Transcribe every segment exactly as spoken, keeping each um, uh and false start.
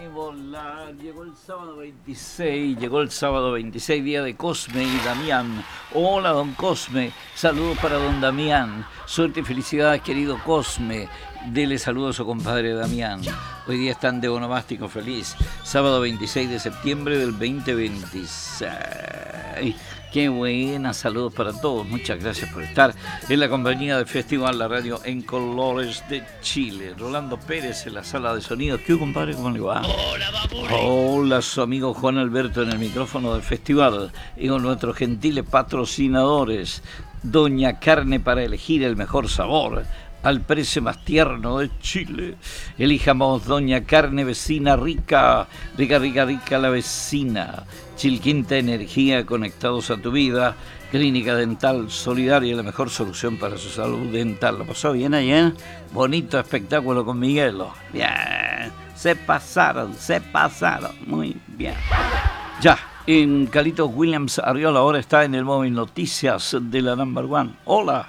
Volar. Llegó el sábado veintiséis, llegó el sábado veintiséis, día de Cosme y Damián. Hola, don Cosme, saludos para don Damián. Suerte y felicidades, querido Cosme. Dele saludos a su compadre Damián. Hoy día están de onomástico feliz. Sábado veintiséis de septiembre del veinte veintiséis. Qué buena, saludos para todos. Muchas gracias por estar en la compañía del Festival La Radio en Colores de Chile. Rolando Pérez en la sala de sonido. ¿Qué, compadre? ¿Cómo le va? Hola, Papuri. Hola, su amigo Juan Alberto en el micrófono del festival. Y con nuestros gentiles patrocinadores. Doña Carne para elegir el mejor sabor. Al precio más tierno de Chile. Elijamos Doña Carne, vecina rica, rica, rica, rica la vecina. Chilquinta Energía, conectados a tu vida. Clínica Dental Solidaria, la mejor solución para su salud dental. ¿Lo pasó bien ayer? Bonito espectáculo con Miguelo. Bien, se pasaron, se pasaron. Muy bien. Ya, en Carlitos Williams Arriola ahora está en el móvil Noticias de la Number One. Hola.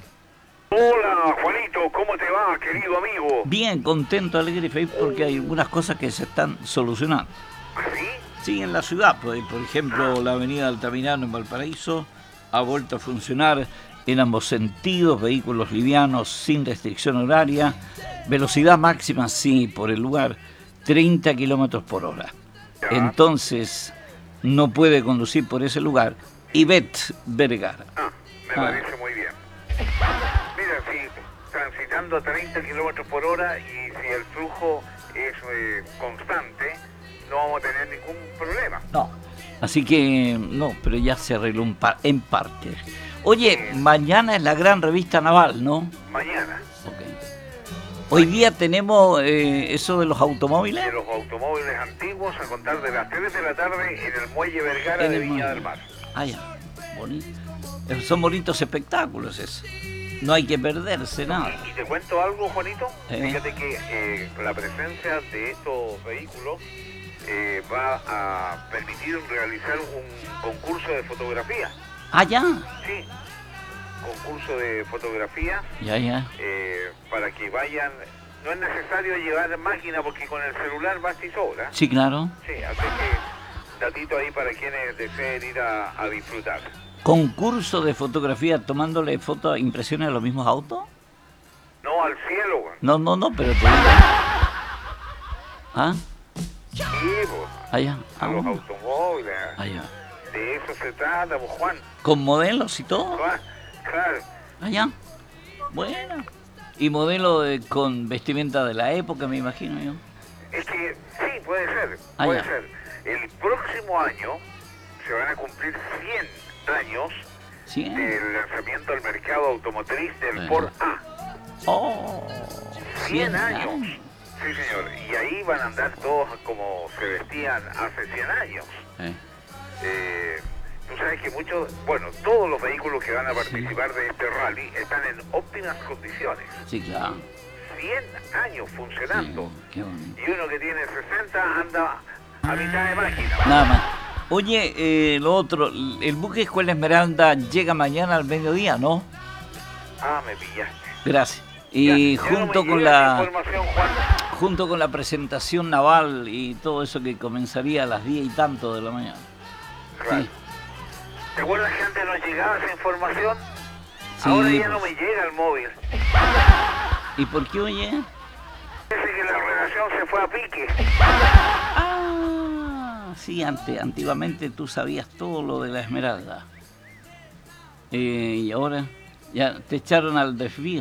Hola, Juanito, ¿cómo te va, querido amigo? Bien, contento, alegre y feliz porque hay algunas cosas que se están solucionando. ¿Sí? Sí, en la ciudad, pues, por ejemplo, la avenida Altamirano en Valparaíso ha vuelto a funcionar en ambos sentidos, vehículos livianos sin restricción horaria, velocidad máxima, sí, por el lugar, treinta kilómetros por hora. Ya. Entonces, no puede conducir por ese lugar Ivette Vergara. Ah, me Ah. parece muy bien. Mira, si transitando a treinta kilómetros por hora y si el flujo es eh, constante, no vamos a tener ningún problema. No, así que no, pero ya se arregló un par, en parte. Oye, mañana es la gran revista naval, ¿no? Mañana, Okay. Hoy día tenemos eh, eso de los automóviles. de los automóviles antiguos a contar de las tres de la tarde en el Muelle Vergara En de el Viña muelle. del Mar. Ah, ya, bonito. Eh, Son bonitos espectáculos eso. No hay que perderse nada. Y te cuento algo, Juanito. Eh. Fíjate que eh, la presencia de estos vehículos eh, va a permitir realizar un concurso de fotografía. Ah, ya. Sí, concurso de fotografía Ya, ya. eh, para que vayan. No es necesario llevar máquina porque con el celular basta y sobra. Sí, claro. Sí, así que datito ahí para quienes deseen ir a, a disfrutar. Concurso de fotografía tomándole fotos, impresiones a los mismos autos. No al cielo, güey. No, no, no, pero te digo. Ah, Sí, pues, allá. a Ah, los bueno. automóviles. Allá. De eso se trata, pues, Juan. Con modelos y todo. Juan, claro. Allá. Bueno. Y modelo de- con vestimenta de la época, me imagino yo. Es que sí, puede ser, Ah, puede ya. ser. El próximo año se van a cumplir cien años Sí. del lanzamiento al mercado automotriz del Eh. Ford A. Oh. cien años. Sí, señor. Y ahí van a andar todos como se vestían hace cien años. Eh. Eh, tú sabes que muchos, bueno, todos los vehículos que van a participar de este rally están en óptimas condiciones. Sí, claro. cien años funcionando. Sí, qué bonito. Y uno que tiene sesenta anda a mitad de máquina. Nada más. Oye, eh, lo otro, el buque Escuela Esmeralda llega mañana al mediodía, ¿no? Ah, me pillaste. Gracias. Y Ya, ya no junto me con llega la información, Juan. junto con la presentación naval y todo eso que comenzaría a las diez y tanto de la mañana. Claro. Sí. ¿Te acuerdas que antes nos llegaba esa información? Sí, Ahora ya pues. no me llega el móvil. ¿Y por qué, oye? Parece que la relación se fue a pique. Ah, sí, ante, antiguamente tú sabías todo lo de la Esmeralda. Eh, y ahora ya te echaron al desvío.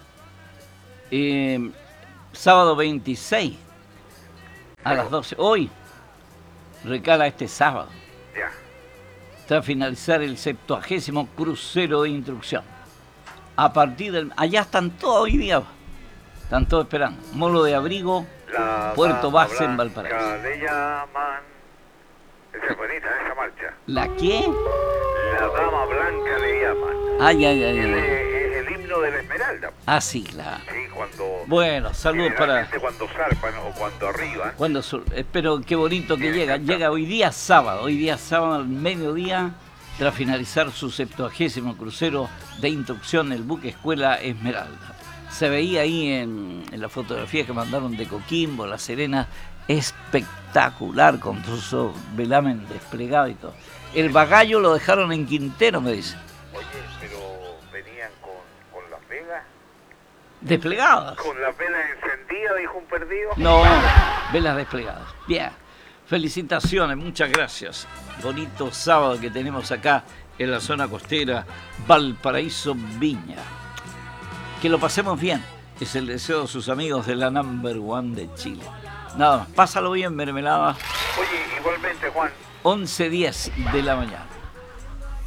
Eh, sábado veintiséis a las doce. Hoy recala este sábado. Ya. Tras finalizar el septuagésimo crucero de instrucción. A partir del... Allá están todos hoy día. Están todos esperando. Molo de Abrigo, La Puerto dama Base en blanca Valparaíso. le llaman. Esa es bonita, esa marcha. ¿La qué? La dama blanca le llaman. Ay, ay, ay, Es, ay. es el himno de la Esmeralda. Ah, sí, la... Sí, cuando. Bueno, saludos para... generalmente cuando zarpan o cuando arriban. Cuando sur- Espero, qué bonito que Sí, llega. exacto. Llega hoy día sábado. Hoy día sábado al mediodía, tras finalizar su septuagésimo crucero de instrucción, el buque Escuela Esmeralda. Se veía ahí en, en la fotografía que mandaron de Coquimbo, La Serena, espectacular, con todo su velamen desplegado y todo. El bagallo lo dejaron en Quintero, me dice. Oye, pero venían con, con las velas. ¿Desplegadas? Con las velas encendidas, dijo un perdido. No, velas desplegadas. Bien, felicitaciones, muchas gracias. Bonito sábado que tenemos acá en la zona costera, Valparaíso, Viña. Que lo pasemos bien, es el deseo de sus amigos de la Number One de Chile. Nada más, pásalo bien, mermelada. Oye, igualmente, Juan. once diez de la mañana.